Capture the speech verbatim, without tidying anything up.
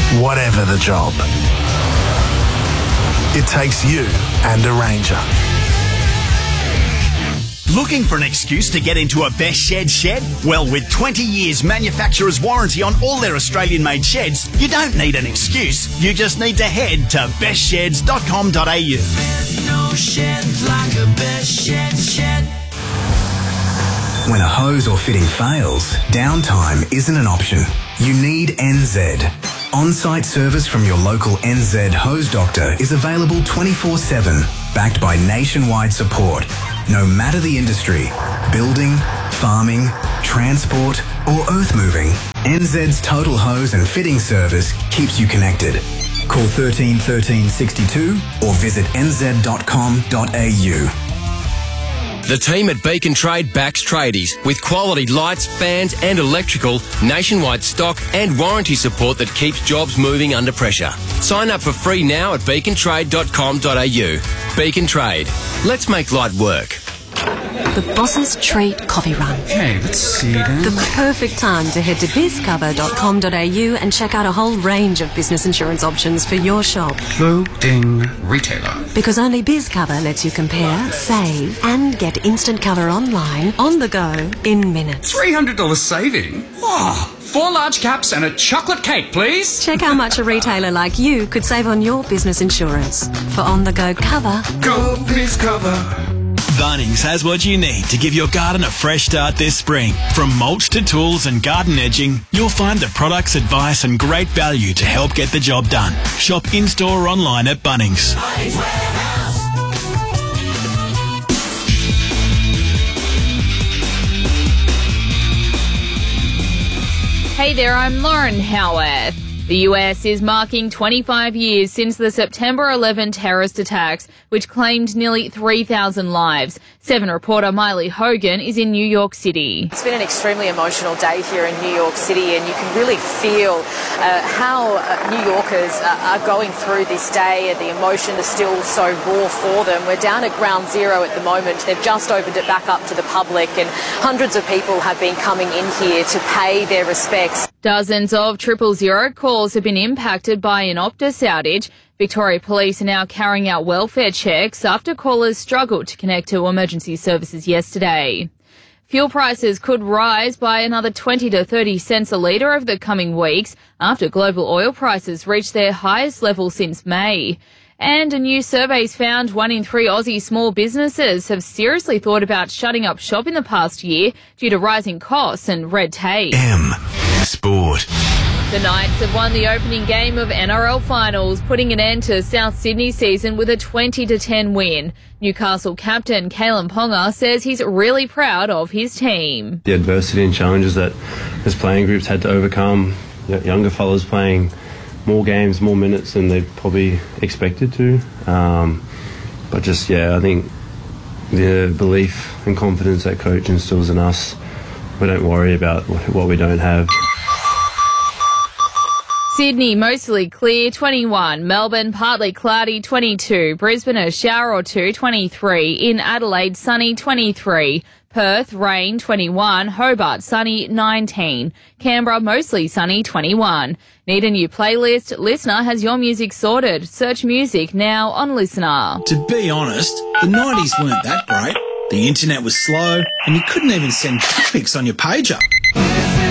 whatever the job. It takes you and a Ranger. Looking for an excuse to get into a Best Shed shed? Well, with twenty years manufacturer's warranty on all their Australian-made sheds, you don't need an excuse. You just need to head to best sheds dot com dot a u. There's no shed like a Best Shed shed. When a hose or fitting fails, downtime isn't an option. You need N Z. On-site service from your local N Z hose doctor is available twenty-four seven, backed by nationwide support. No matter the industry, building, farming, transport or earth moving, N Z's total hose and fitting service keeps you connected. Call thirteen thirteen sixty-two or visit n z dot com dot a u. The team at Beacon Trade backs tradies with quality lights, fans and electrical, nationwide stock and warranty support that keeps jobs moving under pressure. Sign up for free now at beacon trade dot com dot a u. Beacon Trade. Let's make light work. The Boss's Treat Coffee Run. Okay, let's see then. The perfect time to head to biz cover dot com dot a u and check out a whole range of business insurance options for your shop. Loading retailer. Because only BizCover lets you compare, save and get instant cover online, on the go, in minutes. three hundred dollars saving? Oh, four large caps and a chocolate cake, please. Check how much a retailer like you could save on your business insurance. For on-the-go cover, go BizCover. Bunnings has what you need to give your garden a fresh start this spring. From mulch to tools and garden edging, you'll find the products, advice and great value to help get the job done. Shop in-store or online at Bunnings. Hey there, I'm Lauren Howarth. The U S is marking twenty-five years since the September eleventh terrorist attacks, which claimed nearly three thousand lives. Seven reporter Miley Hogan is in New York City. It's been an extremely emotional day here in New York City, and you can really feel uh, how uh, New Yorkers uh, are going through this day, and the emotion is still so raw for them. We're down at Ground Zero at the moment. They've just opened it back up to the public, and hundreds of people have been coming in here to pay their respects. Dozens of triple zero calls have been impacted by an Optus outage. Victoria Police are now carrying out welfare checks after callers struggled to connect to emergency services yesterday. Fuel prices could rise by another twenty to thirty cents a litre over the coming weeks after global oil prices reached their highest level since May. And a new survey's found one in three Aussie small businesses have seriously thought about shutting up shop in the past year due to rising costs and red tape. M. Sport. The Knights have won the opening game of N R L finals, putting an end to South Sydney season with a twenty to ten win. Newcastle captain Kalen Ponga says he's really proud of his team. The adversity and challenges that his playing groups had to overcome, younger fellas playing more games, more minutes than they probably expected to. Um, but just, yeah, I think the belief and confidence that coach instills in us, we don't worry about what we don't have. Sydney mostly clear, twenty-one. Melbourne partly cloudy, twenty-two. Brisbane a shower or two, twenty-three. In Adelaide sunny, twenty-three. Perth rain, twenty-one. Hobart sunny, nineteen. Canberra mostly sunny, twenty-one. Need a new playlist? Listener has your music sorted. Search music now on Listener. To be honest, the nineties weren't that great. The internet was slow and you couldn't even send pics on your pager.